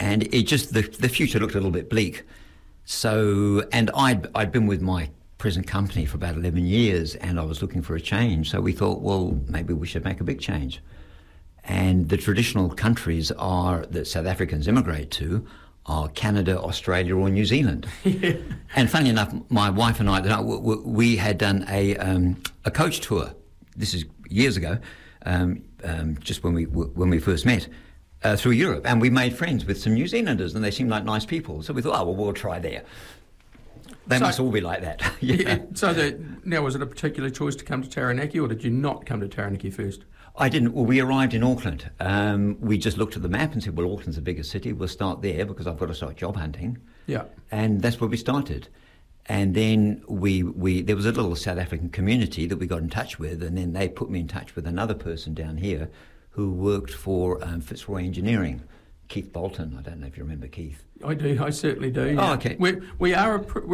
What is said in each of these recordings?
and it just the future looked a little bit bleak. So, and I'd been with my present company for about 11 years, and I was looking for a change. So we thought, well, maybe we should make a big change. And the traditional countries that South Africans immigrate to are Canada, Australia, or New Zealand. Yeah. And funny enough, my wife and I, we had done a coach tour. This is years ago, just when we first met, through Europe, and we made friends with some New Zealanders, and they seemed like nice people. So we thought, we'll try there. They must all be like that. Yeah. So now, was it a particular choice to come to Taranaki, or did you not come to Taranaki first? I didn't. Well, we arrived in Auckland. We just looked at the map and said, well, Auckland's the biggest city. We'll start there because I've got to start job hunting. Yeah. And that's where we started. And then there was a little South African community that we got in touch with, and then they put me in touch with another person down here who worked for Fitzroy Engineering, Keith Bolton. I don't know if you remember Keith. I do. I certainly do. Yeah. Oh, okay. We are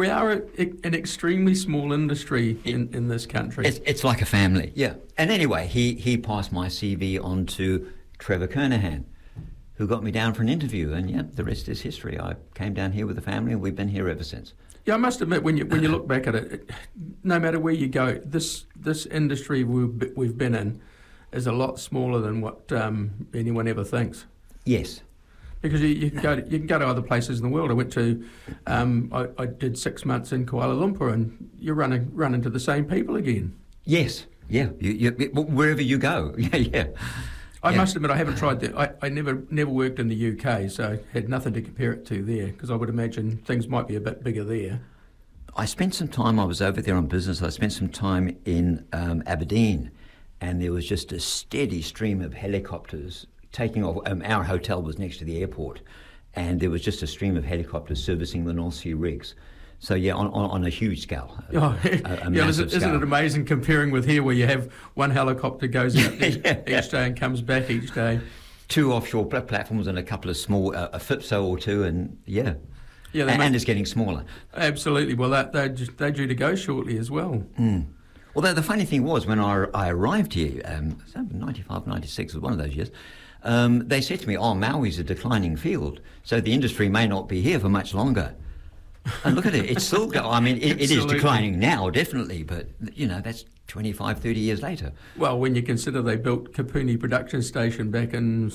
an extremely small industry in this country. It's like a family. Yeah. And anyway, he passed my CV on to Trevor Kernahan, who got me down for an interview, and the rest is history. I came down here with the family, and we've been here ever since. Yeah, I must admit, when you look back at it, no matter where you go, this industry we've been in is a lot smaller than what anyone ever thinks. Yes. Because you can go to other places in the world. I went to, I did 6 months in Kuala Lumpur, and you run into the same people again. Yes, yeah. You, wherever you go, yeah. I must admit, I haven't tried that. I never worked in the UK, so I had nothing to compare it to there, because I would imagine things might be a bit bigger there. I spent some time, I was over there on business, I spent some time in Aberdeen, and there was just a steady stream of helicopters taking off. Our hotel was next to the airport, and there was just a stream of helicopters servicing the North Sea rigs. So on a huge scale, a massive scale. Isn't it amazing comparing with here, where you have one helicopter goes out there each day and comes back each day? 2 offshore platforms and a couple of small, a FIPSO or two, and and it's getting smaller. Absolutely. Well, they're due to go shortly as well. Mm. Although the funny thing was, when I arrived here, 95, 96 was one of those years. They said to me, Maui's a declining field, so the industry may not be here for much longer. And look at it, it's still going. I mean, it is declining now, definitely, but, that's 25, 30 years later. Well, when you consider they built Kapuni Production Station back in late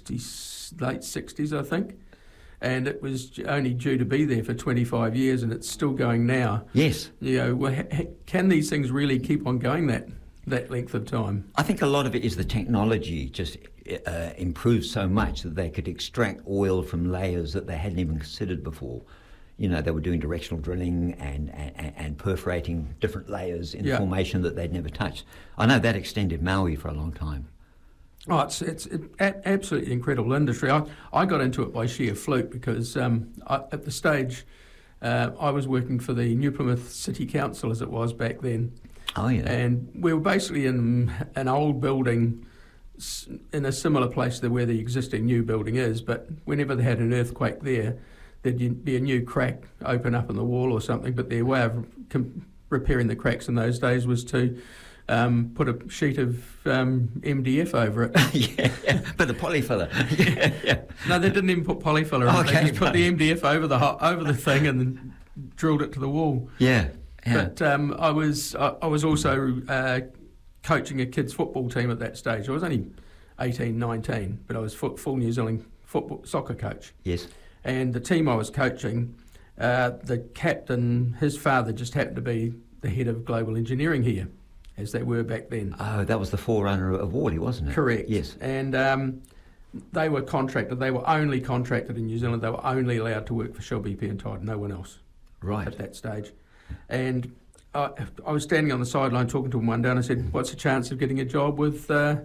60s, I think, and it was only due to be there for 25 years, and it's still going now. Yes. Can these things really keep on going that length of time? I think a lot of it is the technology just improved so much that they could extract oil from layers that they hadn't even considered before. They were doing directional drilling and perforating different layers in the formation that they'd never touched. I know that extended Maui for a long time. Oh, it's absolutely incredible industry. I got into it by sheer fluke because at the stage I was working for the New Plymouth City Council, as it was back then. Oh, yeah. And we were basically in an old building in a similar place to where the existing new building is, but whenever they had an earthquake there'd be a new crack open up in the wall or something, but their way of repairing the cracks in those days was to put a sheet of MDF over it. Yeah, but the polyfiller. Yeah. No, they didn't even put polyfiller on it. They just put the MDF over the thing and then drilled it to the wall. Yeah. But I was also coaching a kids' football team at that stage. I was only 18, 19, but I was full New Zealand soccer coach. Yes. And the team I was coaching, the captain, his father just happened to be the head of global engineering here, as they were back then. Oh, that was the forerunner of Worley, wasn't it? Correct. Yes. And they were contracted. They were only contracted in New Zealand. They were only allowed to work for Shell, BP and Tide, no one else. Right. At that stage. And I was standing on the sideline talking to him one day, and I said, "What's the chance of getting a job with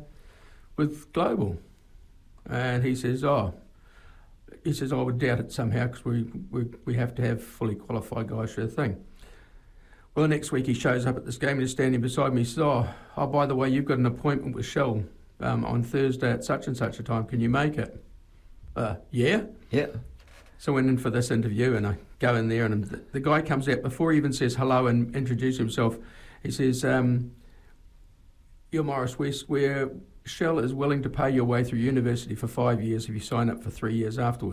Global?" And he says, I would doubt it somehow, because we have to have fully qualified guys for the thing. Well, the next week he shows up at this game and he's standing beside me. He says, oh, by the way, you've got an appointment with Shell on Thursday at such and such a time. Can you make it? Yeah? Yeah. So I went in for this interview, and I go in there, and the guy comes out. Before he even says hello and introduces himself, he says, "You're Morris West, where Shell is willing to pay your way through university for 5 years if you sign up for 3 years afterwards."